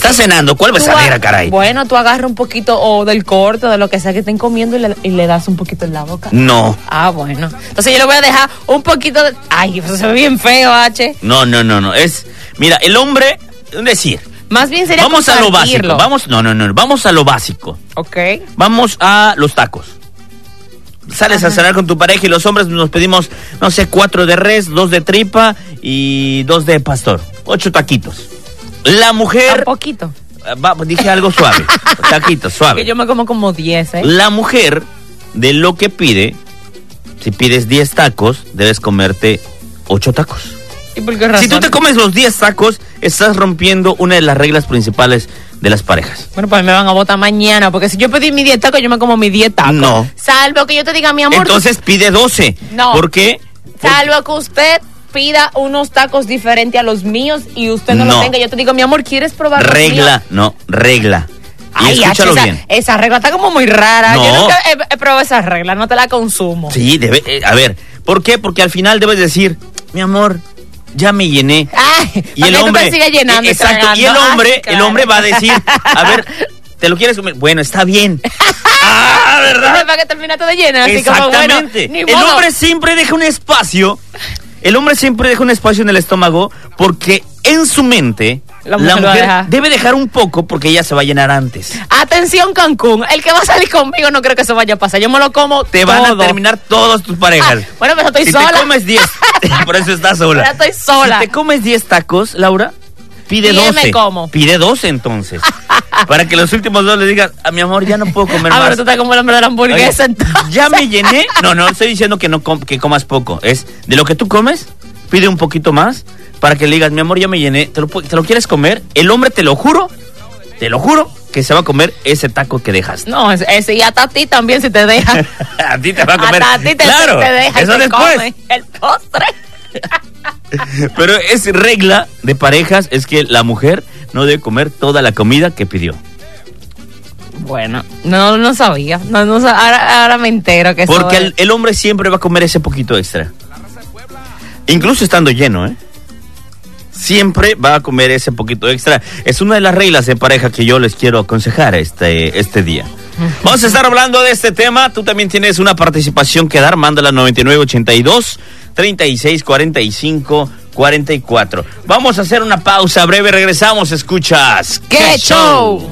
Estás cenando, ¿cuál besadera, caray? Bueno, tú agarras un poquito o del corte, de lo que sea que estén comiendo y le das un poquito en la boca. No. Ah, bueno. Entonces yo le voy a dejar un poquito de... Ay, eso se ve bien feo, H. No. Mira, el hombre, decir. Más bien sería Vamos a lo básico. compartirlo. Vamos a lo básico. Ok. Vamos a los tacos. Sales a cenar con tu pareja y los hombres nos pedimos, 4 de res, 2 de tripa y 2 de pastor. 8 taquitos. La mujer... Un poquito. Dije algo suave. Taquitos, suave. Que yo me como 10, ¿eh? La mujer, de lo que pide, si pides 10 tacos, debes comerte 8 tacos. ¿Y por qué razón? Si tú te comes los 10 tacos, estás rompiendo una de las reglas principales de las parejas. Bueno, pues me van a votar mañana, porque si yo pedí mi 10 tacos, yo me como mi 10 tacos. No. Salvo que yo te diga, mi amor... Entonces pide 12. No. ¿Por qué? Salvo que usted pida unos tacos diferentes a los míos y usted no los tenga. Yo te digo, mi amor, ¿quieres probar los míos? Regla. Y ay, escúchalo bien. Esa regla está como muy rara. No. Yo nunca he probado esa regla, no te la consumo. Sí, a ver, ¿por qué? Porque al final debes decir, mi amor, ya me llené. Ay, y el hombre te sigue llenando. Exacto, y el hombre va a decir, a ver, ¿te lo quieres comer? Bueno, está bien. ¿Verdad? Para que terminaste de llenar. Exactamente. Como, bueno, el hombre siempre deja un espacio. El hombre siempre deja un espacio en el estómago porque en su mente la mujer debe dejar un poco porque ella se va a llenar antes. Atención, Cancún. El que va a salir conmigo no creo que se vaya a pasar. Yo me lo como Te todo. van a terminar todas tus parejas. Bueno, pero estoy sola. Si te comes 10, por eso estás sola. Pero estoy sola. Si te comes 10 tacos, Laura, pide 12. Me como. Pide 12 entonces. Para que los últimos 2 le digas, a mi amor, ya no puedo comer más. Pero tú estás como el hombre de la hamburguesa. Oye, ya me llené. No estoy diciendo que que comas poco. Es de lo que tú comes, pide un poquito más para que le digas, mi amor, ya me llené. ¿Te lo quieres comer? El hombre, te lo juro, que se va a comer ese taco que dejas. No, ese y hasta a ti también si te deja. A ti te va a comer. Hasta a ti te deja. Eso después. Come el postre. Pero es regla de parejas, es que la mujer no debe comer toda la comida que pidió. Bueno, no sabía. Ahora me entero que porque el hombre siempre va a comer ese poquito extra. Incluso estando lleno, ¿eh? Siempre va a comer ese poquito extra. Es una de las reglas de pareja que yo les quiero aconsejar este día. Vamos a estar hablando de este tema. Tú también tienes una participación que dar. Mándala 9982 3645 44. Vamos a hacer una pausa breve. Regresamos. Escuchas ¡Qué show!